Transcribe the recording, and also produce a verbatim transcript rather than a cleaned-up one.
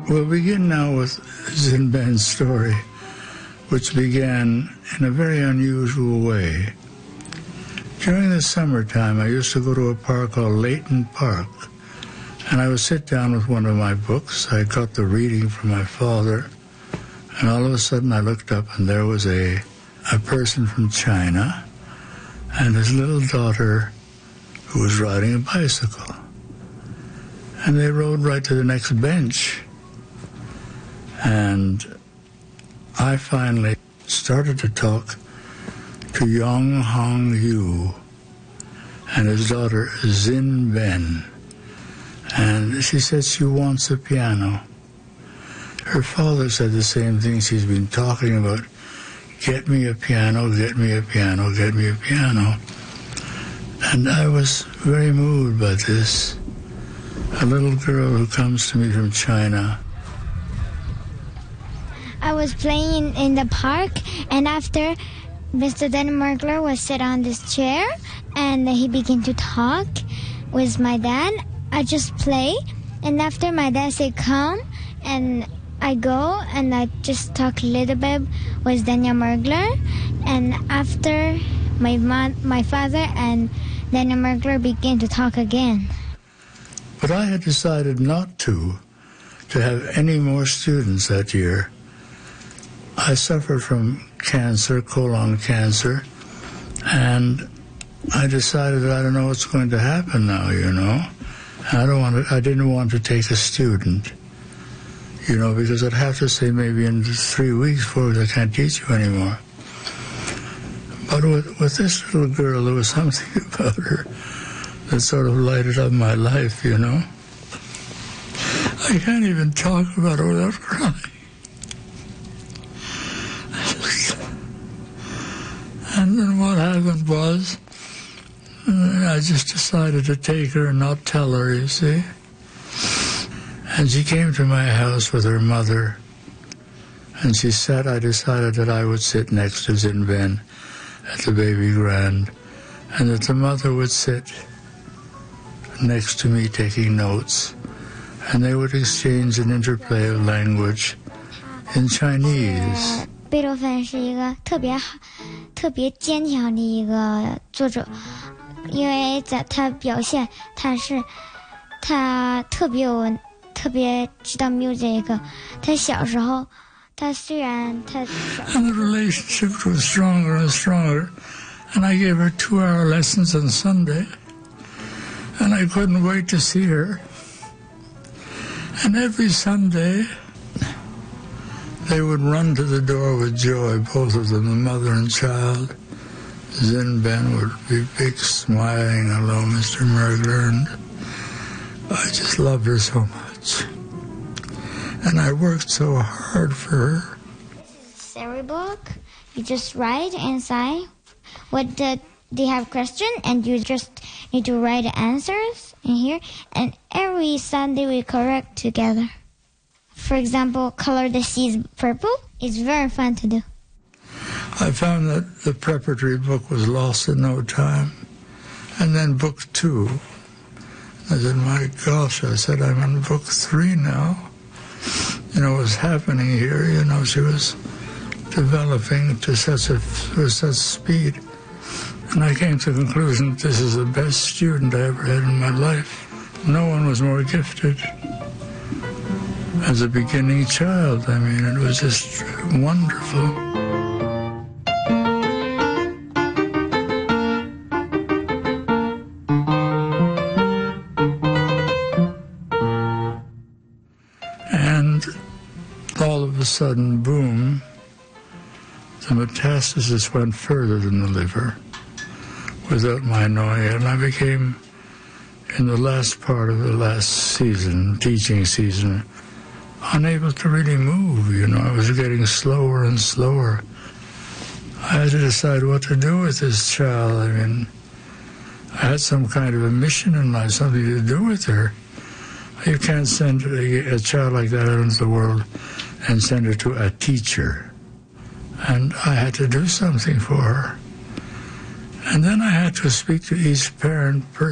We'll begin now with Zinben's story, which began in a very unusual way. During the summertime, I used to go to a park called Leighton Park, and I would sit down with one of my books. I got the reading from my father, and all of a sudden I looked up, and there was a, a person from China and his little daughter who was riding a bicycle. And they rode right to the next bench. And I finally started to talk to Yong Hong Yu and his daughter Zinben. And she said she wants a piano. Her father said the same thing. She's been talking about, get me a piano, get me a piano, get me a piano. And I was very moved by this. A little girl who comes to me from China. I was playing in the park, and after Mister Denmarkler was sit on this chair, and he began to talk with my dad. I just play, and after my dad said come, and I go, and I just talk a little bit with Daniel Mergler, and after my mom, my father and Daniel Mergler began to talk again. But I had decided not to, to have any more students that year. I suffered from cancer, colon cancer, and I decided that I don't know what's going to happen now, you know. I don't want to, I didn't want to take a student, you know, because I'd have to say maybe in three weeks, four weeks, I can't teach you anymore. But with, with this little girl, there was something about her that sort of lighted up my life, you know. I can't even talk about her without crying. And then what happened was, I just decided to take her and not tell her, you see. And she came to my house with her mother, and she sat, I decided that I would sit next to Zinben at the baby grand, and that the mother would sit next to me taking notes, and they would exchange an interplay of language in Chinese. 贝多芬是一个特别好、特别坚强的一个作者，因为在他表现，他是他特别有、特别知道 music。他小时候，他虽然他 And the relationship was stronger and stronger, and I gave her two-hour lessons on Sunday, and I couldn't wait to see her. And every Sunday, they would run to the door with joy, both of them, the mother and child. Zinben would be big, smiling, hello, Mister Mergler, and I just loved her so much. And I worked so hard for her. This is a book. You just write inside what the, they have question, and you just need to write the answers in here. And every Sunday we correct together. For example, color the seeds purple. It's very fun to do. I found that the preparatory book was lost in no time. And then book two. I said, my gosh, I said, I'm on book three now. You know, what's happening here, you know, she was developing to such a, with such speed. And I came to the conclusion that this is the best student I ever had in my life. No one was more gifted. As a beginning child, I mean, it was just wonderful. And all of a sudden, boom, the metastasis went further than the liver without my knowing it. And I became, in the last part of the last season, teaching season, unable to really move, you know. I was getting slower and slower. I had to decide what to do with this child. I mean, I had some kind of a mission in life, something to do with her. You can't send a, a child like that out into the world and send her to a teacher. And I had to do something for her. And then I had to speak to each parent personally.